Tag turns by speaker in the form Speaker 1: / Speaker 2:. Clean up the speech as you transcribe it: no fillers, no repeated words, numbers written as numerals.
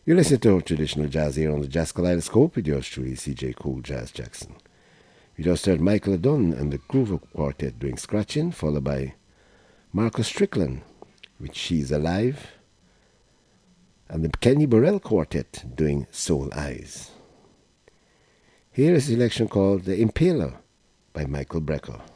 Speaker 1: You listen to traditional jazz here on the Jazz Kaleidoscope with yours truly, CJ Cool Jazz Jackson. We just heard Michael Dunn and the Groover Quartet doing Scratching, followed by Marcus Strickland with She's Alive, and the Kenny Burrell Quartet doing Soul Eyes. Here is a selection called The Impaler by Michael Brecker.